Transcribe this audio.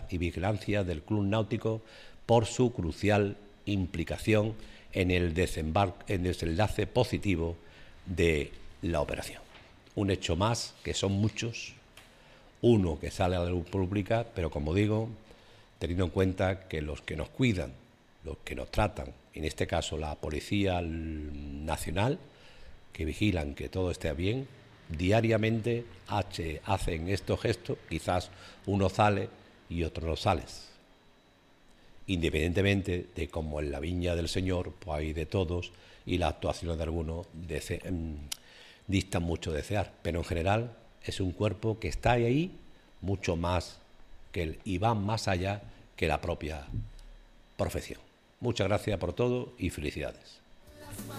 y vigilancia del Club Náutico por su crucial implicación en el desenlace positivo de la operación. Un hecho más, que son muchos, uno que sale a la luz pública, pero como digo, teniendo en cuenta que los que nos cuidan, los que nos tratan, en este caso la Policía Nacional, que vigilan que todo esté bien, diariamente hacen estos gestos, quizás uno sale y otro no sale. Independientemente de cómo en la viña del Señor pues hay de todos y las actuaciones de algunos distan mucho de desear, pero en general es un cuerpo que está ahí mucho más y va más allá que la propia profesión. Muchas gracias por todo y felicidades.